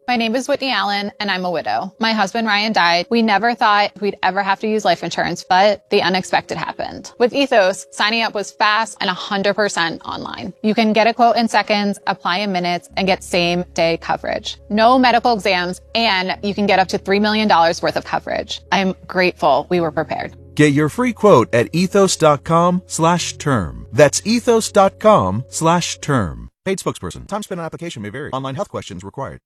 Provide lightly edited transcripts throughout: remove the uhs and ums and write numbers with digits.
My name is Whitney Allen, and I'm a widow. My husband, Ryan, died. We never thought we'd ever have to use life insurance, but the unexpected happened. With Ethos, signing up was fast and 100% online. You can get a quote in seconds, apply in minutes, and get same-day coverage. No medical exams, and you can get up to $3 million worth of coverage. I'm grateful we were prepared. Get your free quote at ethos.com/term. That's ethos.com/term. Paid spokesperson. Time spent on application may vary. Online health questions required.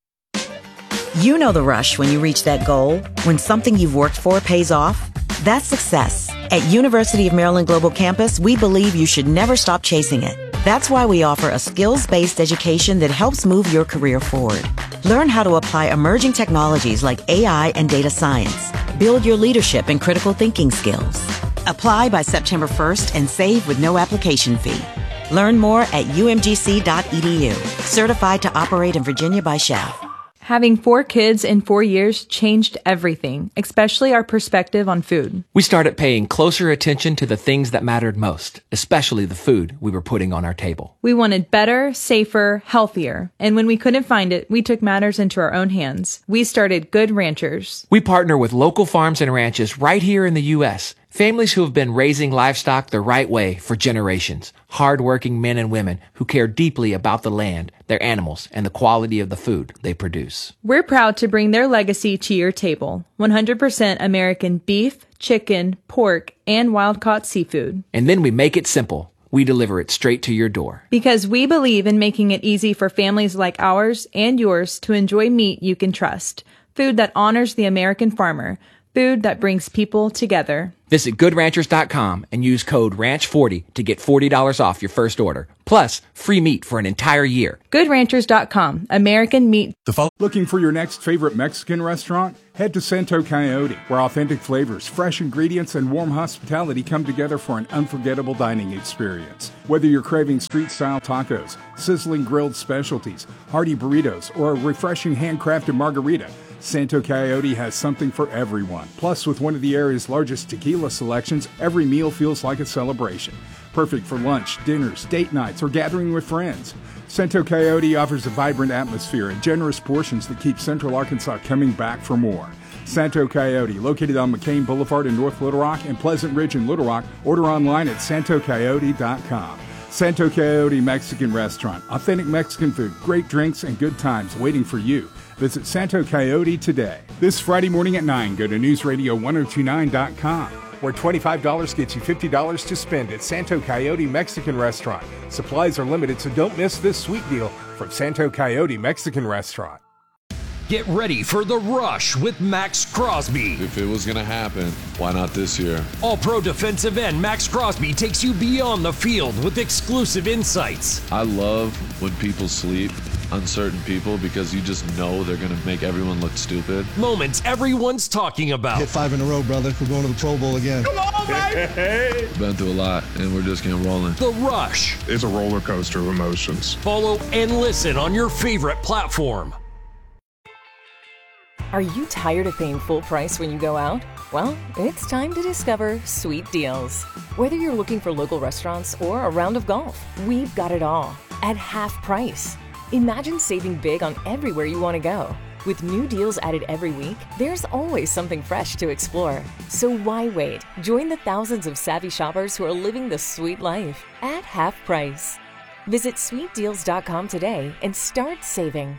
You know the rush when you reach that goal, when something you've worked for pays off. That's success. At University of Maryland Global Campus, we believe you should never stop chasing it. That's why we offer a skills-based education that helps move your career forward. Learn how to apply emerging technologies like AI and data science. Build your leadership and critical thinking skills. Apply by September 1st and save with no application fee. Learn more at umgc.edu. Certified to operate in Virginia by Chef. Having 4 kids in 4 years changed everything, especially our perspective on food. We started paying closer attention to the things that mattered most, especially the food we were putting on our table. We wanted better, safer, healthier. And when we couldn't find it, we took matters into our own hands. We started Good Ranchers. We partner with local farms and ranches right here in the U.S., families who have been raising livestock the right way for generations. Hard-working men and women who care deeply about the land, their animals, and the quality of the food they produce. We're proud to bring their legacy to your table. 100% American beef, chicken, pork, and wild-caught seafood. And then we make it simple. We deliver it straight to your door. Because we believe in making it easy for families like ours and yours to enjoy meat you can trust. Food that honors the American farmer. Food that brings people together. Visit GoodRanchers.com and use code RANCH40 to get $40 off your first order. Plus, free meat for an entire year. GoodRanchers.com. American meat. Looking for your next favorite Mexican restaurant? Head to Santo Coyote, where authentic flavors, fresh ingredients, and warm hospitality come together for an unforgettable dining experience. Whether you're craving street-style tacos, sizzling grilled specialties, hearty burritos, or a refreshing handcrafted margarita, Santo Coyote has something for everyone. Plus, with one of the area's largest tequila selections, every meal feels like a celebration. Perfect for lunch, dinners, date nights, or gathering with friends. Santo Coyote offers a vibrant atmosphere and generous portions that keep Central Arkansas coming back for more. Santo Coyote, located on McCain Boulevard in North Little Rock and Pleasant Ridge in Little Rock. Order online at santocoyote.com. Santo Coyote Mexican Restaurant. Authentic Mexican food, great drinks, and good times waiting for you. Visit Santo Coyote today. This Friday morning at 9, go to newsradio1029.com, where $25 gets you $50 to spend at Santo Coyote Mexican Restaurant. Supplies are limited, so don't miss this sweet deal from Santo Coyote Mexican Restaurant. Get ready for The Rush with Max Crosby. If it was going to happen, why not this year? All-pro defensive end Max Crosby takes you beyond the field with exclusive insights. I love when people sleep, uncertain people, because you just know they're going to make everyone look stupid. Moments everyone's talking about. Hit 5 in a row, brother. We're going to the Pro Bowl again. Come on, baby! Been through a lot, and we're just getting rolling. The Rush. It's a roller coaster of emotions. Follow and listen on your favorite platform. Are you tired of paying full price when you go out? Well, it's time to discover Sweet Deals. Whether you're looking for local restaurants or a round of golf, we've got it all at half price. Imagine saving big on everywhere you want to go. With new deals added every week, there's always something fresh to explore. So why wait? Join the thousands of savvy shoppers who are living the sweet life at half price. Visit sweetdeals.com today and start saving.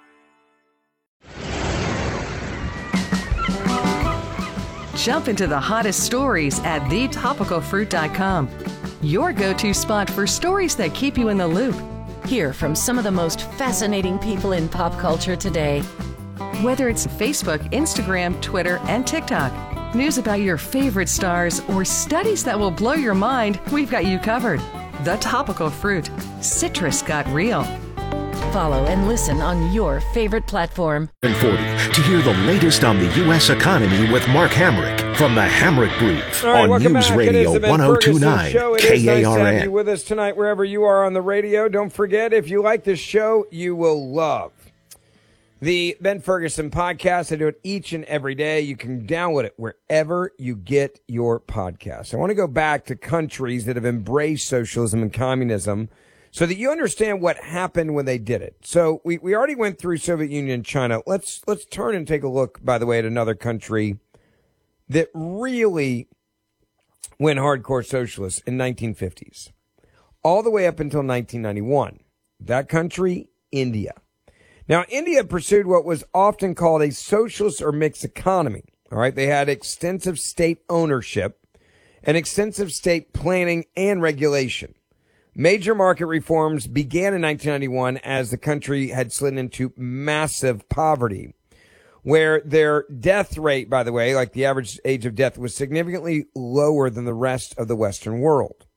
Jump into the hottest stories at thetopicalfruit.com. Your go-to spot for stories that keep you in the loop. Hear from some of the most fascinating people in pop culture today. Whether it's Facebook, Instagram, Twitter, and TikTok, news about your favorite stars, or studies that will blow your mind, we've got you covered. The Topical Fruit. Citrus got real. Follow and listen on your favorite platform. 40 to hear the latest on the U.S. economy with Mark Hamrick from the Hamrick Brief on News Radio 1029 KARN. It is nice to have you with us tonight wherever you are on the radio. Don't forget, if you like this show, you will love the Ben Ferguson podcast. I do it each and every day. You can download it wherever you get your podcasts. I want to go back to countries that have embraced socialism and communism, so that you understand what happened when they did it. So we already went through Soviet Union, China. Let's turn and take a look, by the way, at another country that really went hardcore socialist in 1950s, all the way up until 1991. That country, India. Now, India pursued what was often called a socialist or mixed economy. All right. They had extensive state ownership and extensive state planning and regulation. Major market reforms began in 1991 as the country had slid into massive poverty, where their death rate, by the way, like the average age of death, was significantly lower than the rest of the Western world.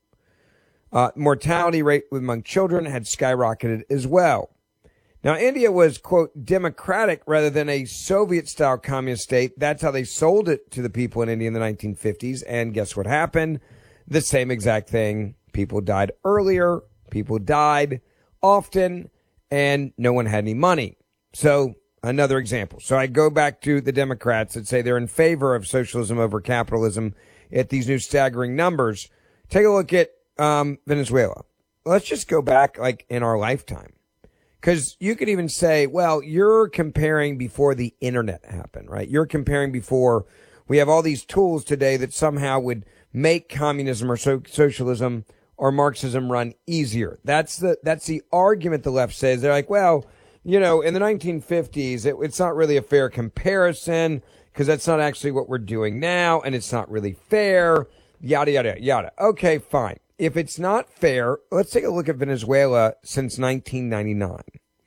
Mortality rate among children had skyrocketed as well. Now, India was, quote, democratic rather than a Soviet-style communist state. That's how they sold it to the people in India in the 1950s. And guess what happened? The same exact thing. People died earlier. People died often. And no one had any money. So, another example. So, I go back to the Democrats that say they're in favor of socialism over capitalism at these new staggering numbers. Take a look at Venezuela. Let's just go back like in our lifetime. Because you could even say, well, you're comparing before the internet happened, right? You're comparing before we have all these tools today that somehow would make communism or socialism or Marxism run easier. That's the argument the left says. They're like, well, you know, in the 1950s, it's not really a fair comparison because that's not actually what we're doing now, and it's not really fair, yada, yada, yada. Okay, fine. If it's not fair, let's take a look at Venezuela since 1999.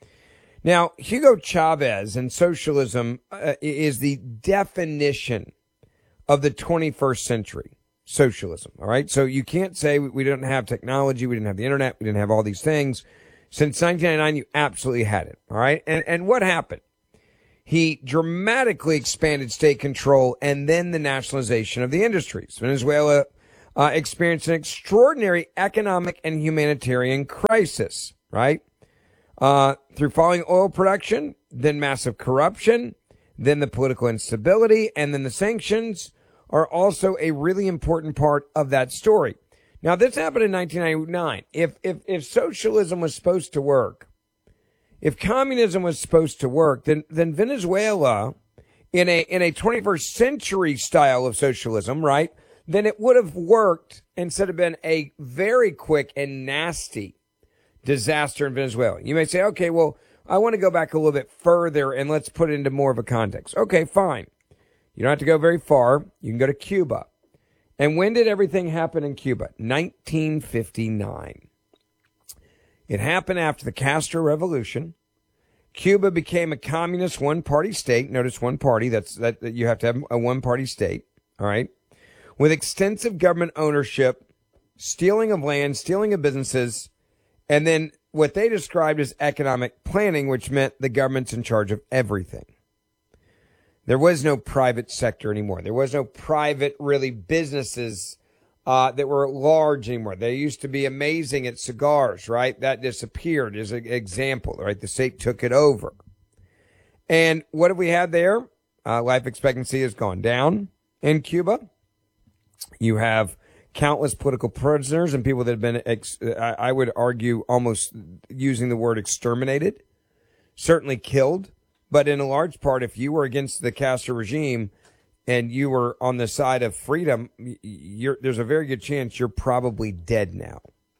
Now, Hugo Chavez and socialism is the definition of the 21st century, socialism, all right? So you can't say we didn't have technology, we didn't have the internet, we didn't have all these things. Since 1999, you absolutely had it, all right? And what happened? He dramatically expanded state control and then the nationalization of the industries. Venezuela experienced an extraordinary economic and humanitarian crisis, right? Through falling oil production, then massive corruption, then the political instability, and then the sanctions are also a really important part of that story. Now, this happened in 1999. If socialism was supposed to work, if communism was supposed to work, then Venezuela, in a 21st century style of socialism, right? Then it would have worked instead of been a very quick and nasty disaster in Venezuela. You may say, okay, well, I want to go back a little bit further and let's put it into more of a context. Okay, fine. You don't have to go very far. You can go to Cuba. And when did everything happen in Cuba? 1959. It happened after the Castro Revolution. Cuba became a communist one-party state. Notice one party. That you have to have a one-party state. All right. With extensive government ownership, stealing of land, stealing of businesses, and then what they described as economic planning, which meant the government's in charge of everything. There was no private sector anymore. There was no private, really, businesses that were large anymore. They used to be amazing at cigars, right? That disappeared as an example, right? The state took it over. And what have we had there? Life expectancy has gone down in Cuba. You have countless political prisoners and people that have been, I would argue, almost using the word exterminated, certainly killed. But in a large part, if you were against the Castro regime and you were on the side of freedom, there's a very good chance you're probably dead now.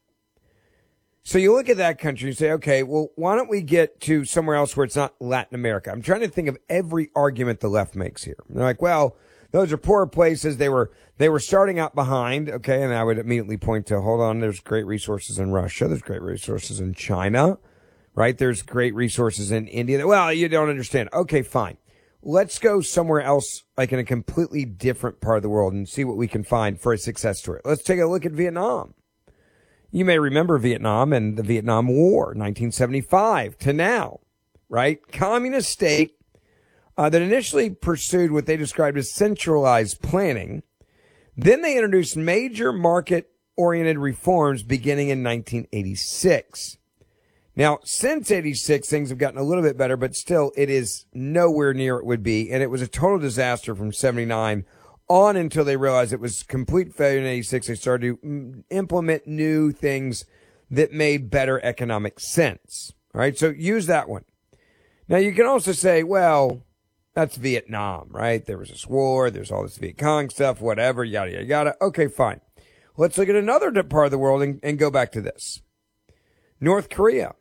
So you look at that country and say, okay, well, why don't we get to somewhere else where it's not Latin America? I'm trying to think of every argument the left makes here. They're like, well, those are poor places. They were starting out behind. Okay. And I would immediately point to, hold on, there's great resources in Russia. There's great resources in China, right? There's great resources in India. Well, you don't understand. Okay, fine. Let's go somewhere else, like in a completely different part of the world and see what we can find for a success story. Let's take a look at Vietnam. You may remember Vietnam and the Vietnam War, 1975 to now, right? Communist state. That initially pursued what they described as centralized planning. Then they introduced major market-oriented reforms beginning in 1986. Now, since 86, things have gotten a little bit better, but still, it is nowhere near it would be. And it was a total disaster from 79 on until they realized it was complete failure in 86. They started to implement new things that made better economic sense. All right, so use that one. Now, you can also say, well, that's Vietnam, right? There was this war, there's all this Viet Cong stuff, whatever, yada, yada, yada. Okay, fine. Let's look at another part of the world and go back to this. North Korea,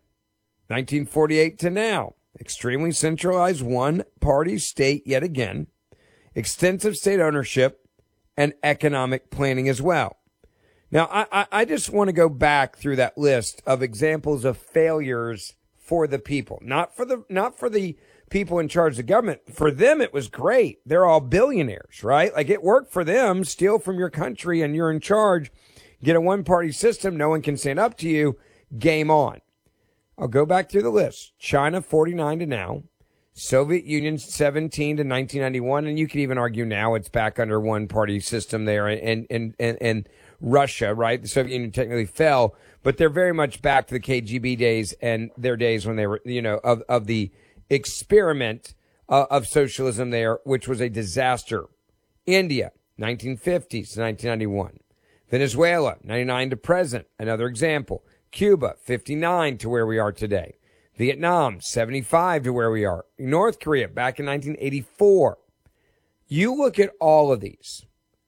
1948 to now. Extremely centralized, one-party state yet again. Extensive state ownership and economic planning as well. Now, I just want to go back through that list of examples of failures for the people, not for the people in charge of the government. For them, it was great. They're all billionaires, right? Like, it worked for them. Steal from your country and you're in charge. Get a one-party system. No one can stand up to you. Game on. I'll go back through the list. China, 49 to now. Soviet Union, 17 to 1991. And you could even argue now it's back under one-party system there. And Russia, right? The Soviet Union technically fell, but they're very much back to the KGB days and their days when they were, of the experiment of socialism there, which was a disaster. India, 1950s to 1991. Venezuela, 99 to present. Another example. Cuba, 59 to where we are today. Vietnam, 75 to where we are. North Korea, back in 1984. You look at all of these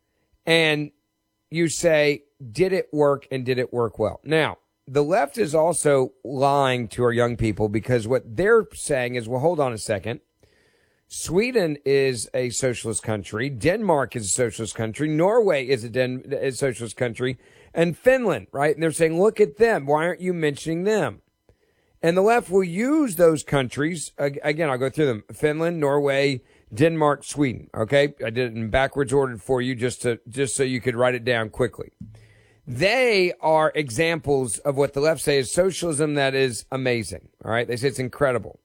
and you say, did it work and did it work well? Now, the left is also lying to our young people because what they're saying is, well, hold on a second. Sweden is a socialist country. Denmark is a socialist country. Norway is a socialist country. And Finland, right? And they're saying, look at them. Why aren't you mentioning them? And the left will use those countries. Again, I'll go through them. Finland, Norway, Denmark, Sweden. Okay. I did it in backwards order for you just so you could write it down quickly. They are examples of what the left say is socialism that is amazing. All right. They say it's incredible.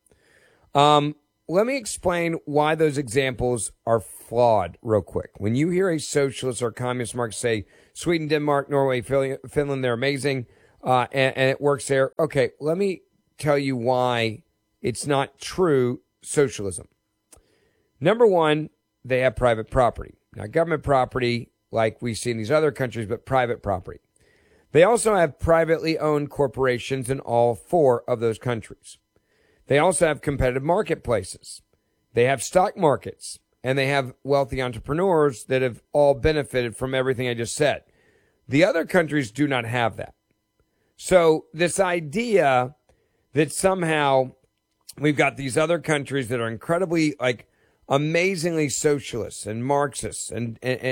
Let me explain why those examples are flawed real quick. When you hear a socialist or communist Marxist say Sweden, Denmark, Norway, Finland, they're amazing, and it works there. Okay, let me tell you why it's not true socialism. Number one, they have private property. Not government property like we see in these other countries, but private property. They also have privately owned corporations in all four of those countries. They also have competitive marketplaces. They have stock markets, and they have wealthy entrepreneurs that have all benefited from everything I just said. The other countries do not have that. So this idea that somehow we've got these other countries that are incredibly, amazingly socialist and Marxist and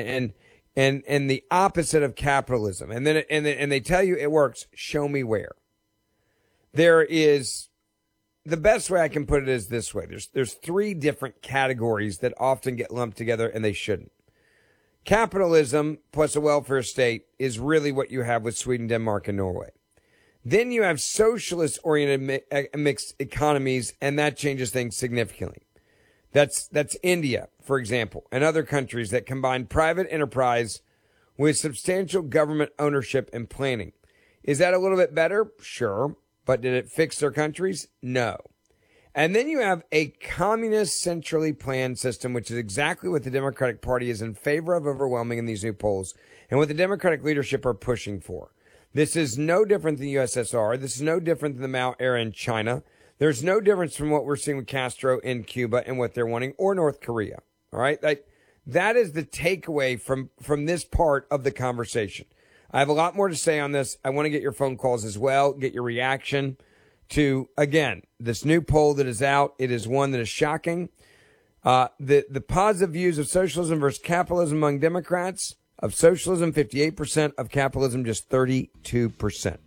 the opposite of capitalism, and they tell you it works. Show me where. There is. The best way I can put it is this way. There's three different categories that often get lumped together, and they shouldn't. Capitalism plus a welfare state is really what you have with Sweden, Denmark, and Norway. Then you have socialist-oriented mixed economies, and that changes things significantly. That's India, for example, and other countries that combine private enterprise with substantial government ownership and planning. Is that a little bit better? Sure. But did it fix their countries? No. And then you have a communist centrally planned system, which is exactly what the Democratic Party is in favor of overwhelming in these new polls and what the Democratic leadership are pushing for. This is no different than the USSR. This is no different than the Mao era in China. There's no difference from what we're seeing with Castro in Cuba and what they're wanting, or North Korea. All right? That is the takeaway from this part of the conversation. I have a lot more to say on this. I want to get your phone calls as well, get your reaction to, again, this new poll that is out. It is one that is shocking. The positive views of socialism versus capitalism among Democrats. Of socialism, 58%. Of capitalism, just 32%.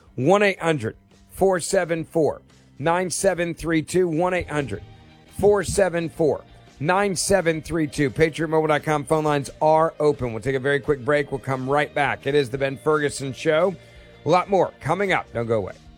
1-800-474-9732. 1-800-474-9732. PatriotMobile.com phone lines are open. We'll take a very quick break. We'll come right back. It is the Ben Ferguson Show. A lot more coming up. Don't go away.